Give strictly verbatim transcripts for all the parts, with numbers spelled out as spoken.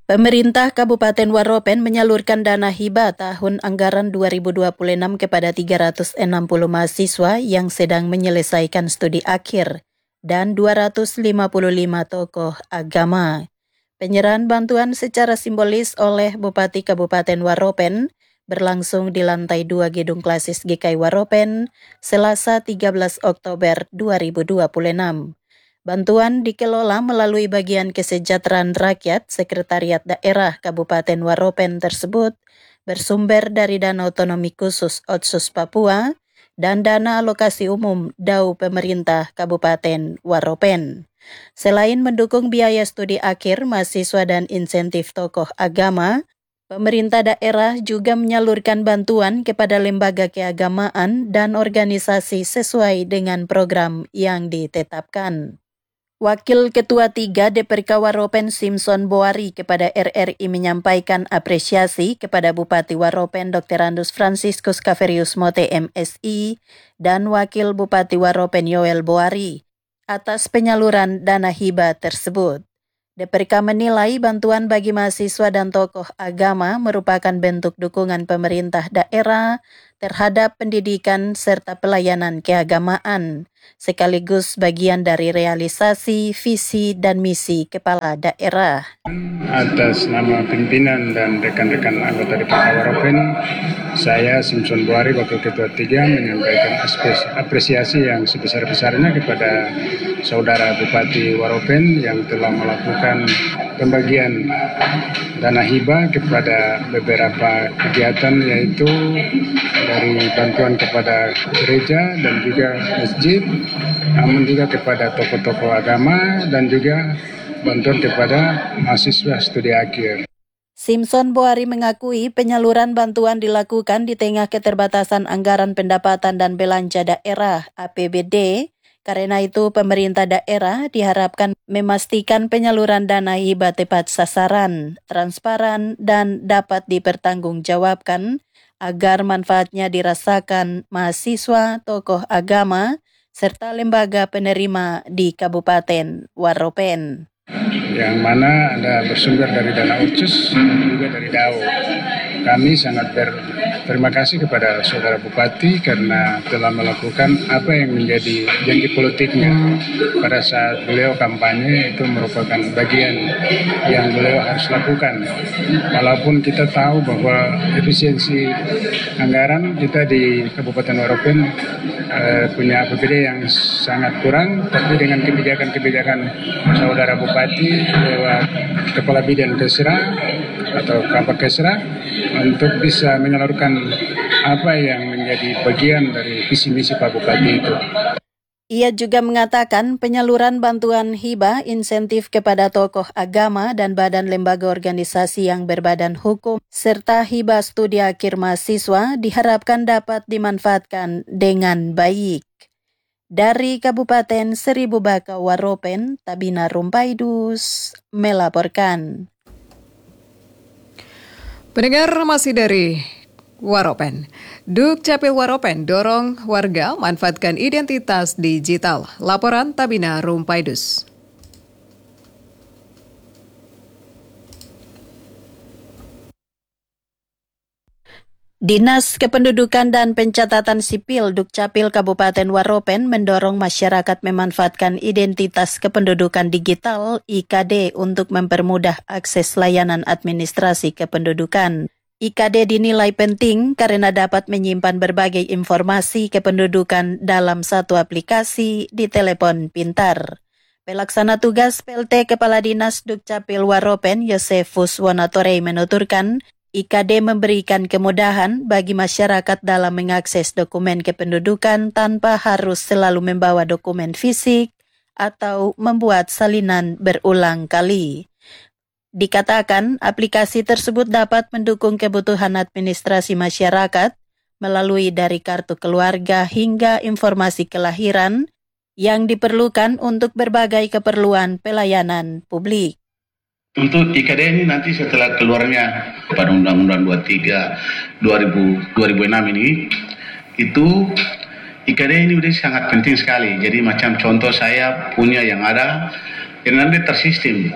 Pemerintah Kabupaten Waropen menyalurkan dana hibah tahun anggaran dua ribu dua puluh enam kepada tiga ratus enam puluh mahasiswa yang sedang menyelesaikan studi akhir dan dua ratus lima puluh lima tokoh agama. Penyerahan bantuan secara simbolis oleh Bupati Kabupaten Waropen berlangsung di lantai dua Gedung Klasis G K I Waropen, Selasa tiga belas Oktober dua ribu dua puluh enam. Bantuan dikelola melalui Bagian Kesejahteraan Rakyat Sekretariat Daerah Kabupaten Waropen tersebut bersumber dari Dana Otonomi Khusus Otsus Papua dan Dana Alokasi Umum D A U Pemerintah Kabupaten Waropen. Selain mendukung biaya studi akhir mahasiswa dan insentif tokoh agama, pemerintah daerah juga menyalurkan bantuan kepada lembaga keagamaan dan organisasi sesuai dengan program yang ditetapkan. Wakil Ketua tiga D P R K Waropen Simpson Boari kepada R R I menyampaikan apresiasi kepada Bupati Waropen Doktor Andus Franciscus Kaverius Mote M Si dan Wakil Bupati Waropen Yoel Boari atas penyaluran dana hibah tersebut. D P R K menilai bantuan bagi mahasiswa dan tokoh agama merupakan bentuk dukungan pemerintah daerah terhadap pendidikan serta pelayanan keagamaan, sekaligus bagian dari realisasi visi dan misi kepala daerah. Atas nama pimpinan dan rekan-rekan anggota D P R K Waropen, saya Simpson Boari, Wakil Ketua tiga, menyampaikan apresiasi yang sebesar-besarnya kepada Saudara Bupati Waropen yang telah melakukan pembagian dana hibah kepada beberapa kegiatan, yaitu dari bantuan kepada gereja dan juga masjid, namun juga kepada tokoh-tokoh agama dan juga bantuan kepada mahasiswa studi akhir. Simpson Boari mengakui penyaluran bantuan dilakukan di tengah keterbatasan anggaran pendapatan dan belanja daerah A P B D. Karena itu pemerintah daerah diharapkan memastikan penyaluran dana hibah tepat sasaran, transparan, dan dapat dipertanggungjawabkan agar manfaatnya dirasakan mahasiswa, tokoh agama, serta lembaga penerima di Kabupaten Waropen. Yang mana ada bersumber dari dana Otsus dan juga dari D A U. Kami sangat berterima kasih kepada Saudara Bupati karena telah melakukan apa yang menjadi janji politiknya pada saat beliau kampanye. Itu merupakan bagian yang beliau harus lakukan. Walaupun kita tahu bahwa efisiensi anggaran kita di Kabupaten Waropen eh, punya A P B D yang sangat kurang, tapi dengan kebijakan-kebijakan Saudara Bupati lewat Kepala Bidang Kesra atau Kapak Kesra untuk bisa menyalurkan apa yang menjadi bagian dari visi misi Pak Bupati itu. Ia juga mengatakan penyaluran bantuan hibah insentif kepada tokoh agama dan badan lembaga organisasi yang berbadan hukum serta hibah studi akhir mahasiswa diharapkan dapat dimanfaatkan dengan baik. Dari Kabupaten Seribu Baka Waropen, Tabina Rumpaidus melaporkan. Pendengar masih dari Waropen. Dukcapil Waropen dorong warga manfaatkan identitas digital. Laporan Tabina Rumpaidus. Dinas Kependudukan dan Pencatatan Sipil Dukcapil Kabupaten Waropen mendorong masyarakat memanfaatkan identitas kependudukan digital I K D untuk mempermudah akses layanan administrasi kependudukan. I K D dinilai penting karena dapat menyimpan berbagai informasi kependudukan dalam satu aplikasi di telepon pintar. Pelaksana tugas P L T Kepala Dinas Dukcapil Waropen Yosefus Wonatorei menuturkan, I K D memberikan kemudahan bagi masyarakat dalam mengakses dokumen kependudukan tanpa harus selalu membawa dokumen fisik atau membuat salinan berulang kali. Dikatakan, aplikasi tersebut dapat mendukung kebutuhan administrasi masyarakat melalui dari kartu keluarga hingga informasi kelahiran yang diperlukan untuk berbagai keperluan pelayanan publik. Untuk I K D ini nanti setelah keluarnya pada Undang-Undang dua puluh tiga dua ribu enam ini, itu I K D ini udah sangat penting sekali. Jadi macam contoh saya punya yang ada, yang nanti tersistem.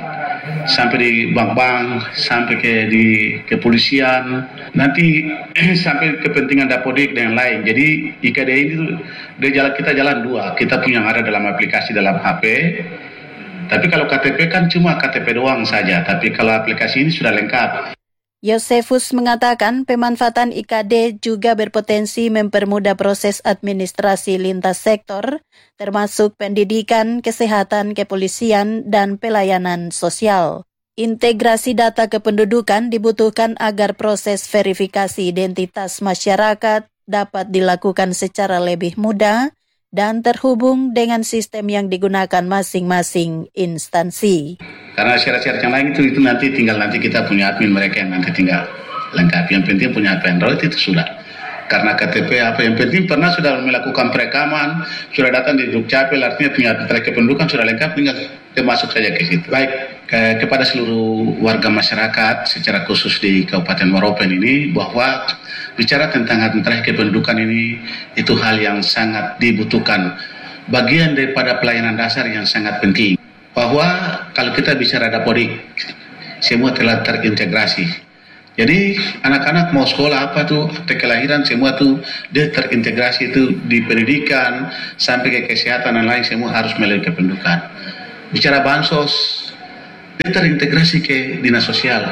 sampai di bank-bank, sampai ke di kepolisian, nanti sampai kepentingan dapodik dan lain. Jadi I K D ini tuh dia jalan, kita jalan dua. Kita punya yang ada dalam aplikasi dalam H P. Tapi kalau K T P kan cuma K T P doang saja. Tapi kalau aplikasi ini sudah lengkap. Yosefus mengatakan pemanfaatan I K D juga berpotensi mempermudah proses administrasi lintas sektor, termasuk pendidikan, kesehatan, kepolisian, dan pelayanan sosial. Integrasi data kependudukan dibutuhkan agar proses verifikasi identitas masyarakat dapat dilakukan secara lebih mudah dan terhubung dengan sistem yang digunakan masing-masing instansi. Karena syarat-syarat yang lain itu, itu nanti tinggal nanti kita punya admin mereka yang nanti tinggal lengkapi. Yang penting punya H P Android itu sudah. Karena K T P apa yang penting pernah sudah melakukan perekaman, sudah datang di Dukcapil, artinya punya tanda kependudukan sudah lengkap, tinggal kita masuk saja ke situ. Baik, ke, kepada seluruh warga masyarakat secara khusus di Kabupaten Waropen ini, bahwa bicara tentang administrasi kependudukan ini itu hal yang sangat dibutuhkan, bagian daripada pelayanan dasar yang sangat penting. Bahwa kalau kita bicara dapodik, semua telah terintegrasi. Jadi anak-anak mau sekolah apa tuh, akte kelahiran semua tuh dia terintegrasi itu di pendidikan sampai ke kesehatan dan lain, semua harus melalui kependudukan. Bicara bansos, dia terintegrasi ke dinas sosial.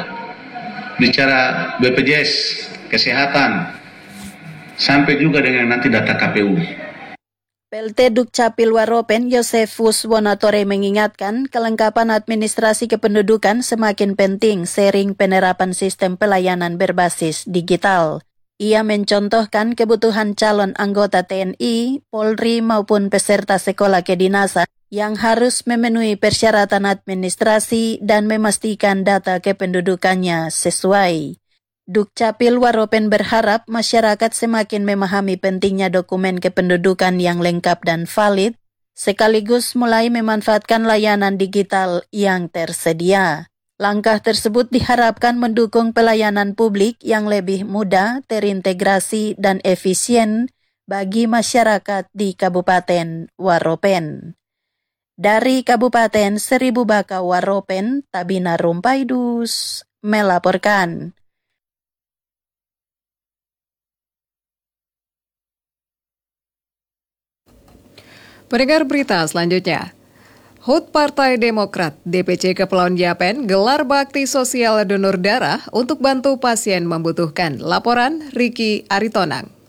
Bicara B P J S, kesehatan, sampai juga dengan nanti data K P U. P L T Dukcapil Waropen Yosefus Wonatore mengingatkan kelengkapan administrasi kependudukan semakin penting seiring penerapan sistem pelayanan berbasis digital. Ia mencontohkan kebutuhan calon anggota T N I, Polri maupun peserta sekolah kedinasan yang harus memenuhi persyaratan administrasi dan memastikan data kependudukannya sesuai. Dukcapil Waropen berharap masyarakat semakin memahami pentingnya dokumen kependudukan yang lengkap dan valid, sekaligus mulai memanfaatkan layanan digital yang tersedia. Langkah tersebut diharapkan mendukung pelayanan publik yang lebih mudah, terintegrasi, dan efisien bagi masyarakat di Kabupaten Waropen. Dari Kabupaten Seribu Baka Waropen, Tabina Rumpaidus melaporkan. Pendengar berita selanjutnya. H U T Partai Demokrat D P C Kepulauan Yapen gelar bakti sosial donor darah untuk bantu pasien membutuhkan. Laporan Riki Aritonang.